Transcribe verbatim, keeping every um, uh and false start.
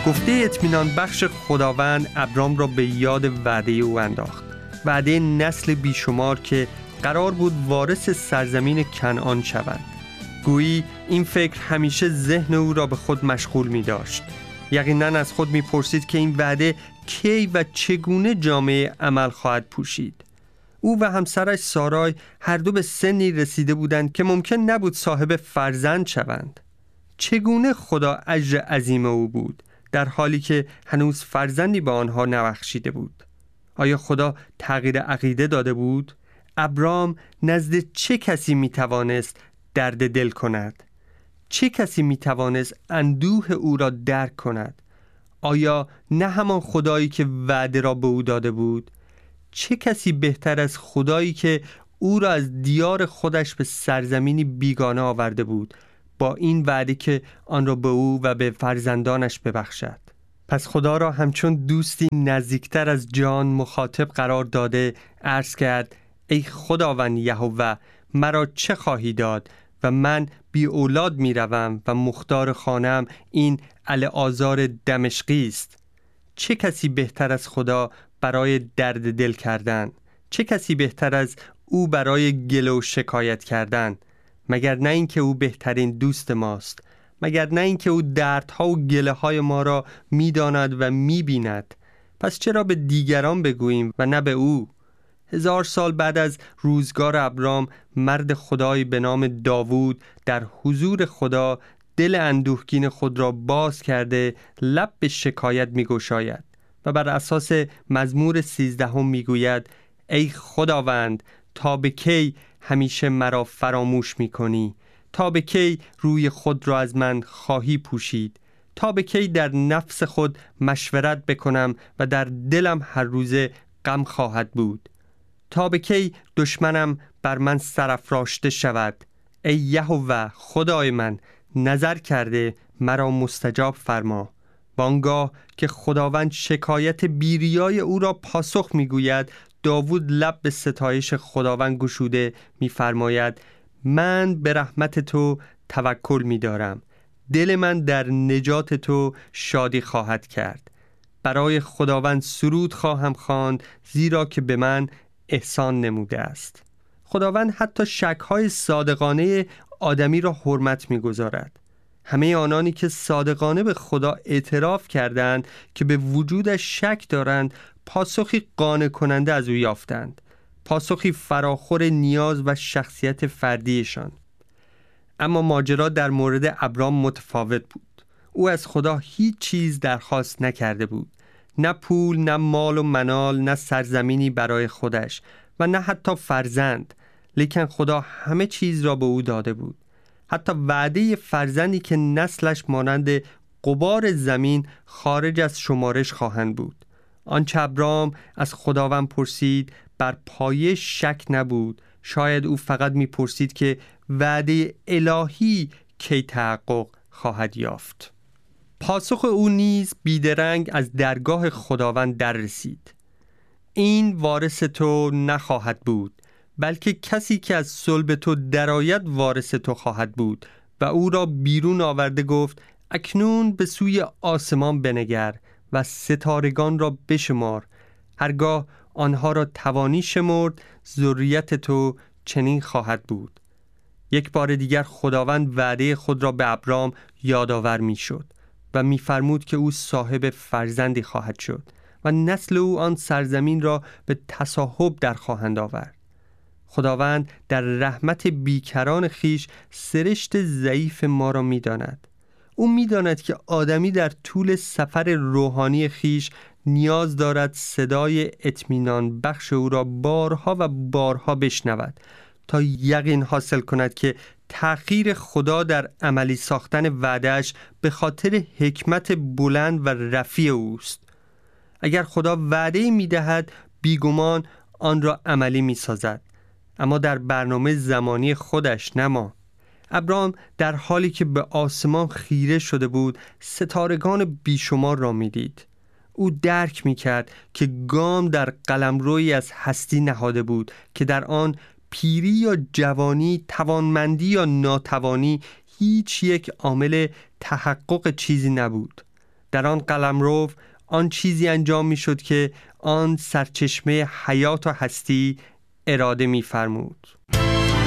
گفته اطمینان بخش خداوند ابرام را به یاد وعده او انداخت، وعده نسل بیشمار که قرار بود وارث سرزمین کنعان شوند. گویی این فکر همیشه ذهن او را به خود مشغول می داشت. یقیناً از خود می پرسید که این وعده کی و چگونه جامعه عمل خواهد پوشید. او و همسرش سارای هر دو به سنی رسیده بودند که ممکن نبود صاحب فرزند شوند. چگونه خدا اجر عظیم او بود در حالی که هنوز فرزندی به آنها نبخشیده بود؟ آیا خدا تغییر عقیده داده بود؟ ابرام نزد چه کسی می توانست درد دل کند؟ چه کسی می توانست اندوه او را درک کند؟ آیا نه همان خدایی که وعده را به او داده بود؟ چه کسی بهتر از خدایی که او را از دیار خودش به سرزمینی بیگانه آورده بود با این وعده که آن را به او و به فرزندانش ببخشد؟ پس خدا را همچون دوستی نزدیکتر از جان مخاطب قرار داده عرض کرد: ای خداوند یهوه، مرا چه خواهی داد و من بی اولاد می روم و مختار خانم این العازار دمشقی است. چه کسی بهتر از خدا برای درد دل کردن؟ چه کسی بهتر از او برای گله و شکایت کردن؟ مگر نه این که او بهترین دوست ماست؟ مگر نه این که او دردها و گله های ما را می داند و می بیند؟ پس چرا به دیگران بگوییم و نه به او؟ هزار سال بعد از روزگار ابرام، مرد خدایی به نام داوود در حضور خدا دل اندوهگین خود را باز کرده لب به شکایت می گشاید و بر اساس مزمور سیزدهم می گوید: ای خداوند، تا به کی همیشه مرا فراموش می کنی؟ تا به کی روی خود را از من خواهی پوشید؟ تا به کی در نفس خود مشورت بکنم و در دلم هر روزه غم خواهد بود؟ تا به کی دشمنم بر من سرافراشته شود؟ ای یهوه خدای من، نظر کرده مرا مستجاب فرما. وانگاه که خداوند شکایت بیریای او را پاسخ میگوید، داوود لب به ستایش خداوند گشوده میفرماید: من به رحمت تو توکل می‌دارم، دل من در نجات تو شادی خواهد کرد. برای خداوند سرود خواهم خواند، زیرا که به من احسان نموده است. خداوند حتی شک‌های صادقانه آدمی را حرمت می‌گذارد. همه آنانی که صادقانه به خدا اعتراف کردند که به وجودش شک دارند، پاسخی قانع کننده از او یافتند، پاسخی فراخور نیاز و شخصیت فردیشان. اما ماجرا در مورد ابرام متفاوت بود. او از خدا هیچ چیز درخواست نکرده بود، نه پول، نه مال و منال، نه سرزمینی برای خودش و نه حتی فرزند. لیکن خدا همه چیز را به او داده بود، حتی وعده فرزندی که نسلش مانند غبار زمین خارج از شمارش خواهند بود. آنچه ابرام از خداوند پرسید بر پایه شک نبود. شاید او فقط میپرسید که وعده الهی کی تحقق خواهد یافت. پاسخ او نیز بیدرنگ از درگاه خداوند در رسید: این وارث تو نخواهد بود، بلکه کسی که از صلب تو درآید وارث تو خواهد بود. و او را بیرون آورده گفت: اکنون به سوی آسمان بنگر و ستارگان را بشمار، هرگاه آنها را توانی شمرد، ذریت تو چنین خواهد بود. یک بار دیگر خداوند وعده خود را به ابرام یادآور می شد و می فرمود که او صاحب فرزندی خواهد شد و نسل او آن سرزمین را به تصاحب در خواهند آورد. خداوند در رحمت بیکران خیش سرشت ضعیف ما را می داند. او می داند که آدمی در طول سفر روحانی خیش نیاز دارد صدای اطمینان بخش او را بارها و بارها بشنود تا یقین حاصل کند که تأخیر خدا در عملی ساختن وعده‌اش به خاطر حکمت بلند و رفیع اوست. اگر خدا وعده می دهد، بیگمان آن را عملی می سازد، اما در برنامه زمانی خودش، نه ما. ابرام در حالی که به آسمان خیره شده بود، ستارگان بیشمار را می دید. او درک می کرد که گام در قلمرویی از هستی نهاده بود که در آن پیری یا جوانی، توانمندی یا ناتوانی هیچ یک عامل تحقق چیزی نبود. در آن قلمرو آن چیزی انجام می شد که آن سرچشمه حیات و هستی اراده می فرمود.